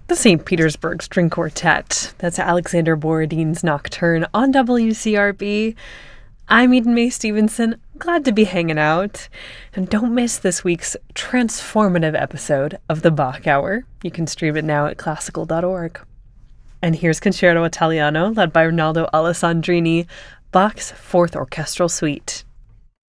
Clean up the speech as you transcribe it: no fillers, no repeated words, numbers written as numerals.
The St. Petersburg String Quartet. That's Alexander Borodin's Nocturne on WCRB. I'm Eden Mae Stevenson. Glad to be hanging out. And don't miss this week's transformative episode of the Bach Hour. You can stream it now at classical.org. And here's Concerto Italiano, led by Rinaldo Alessandrini, Bach's Fourth Orchestral Suite.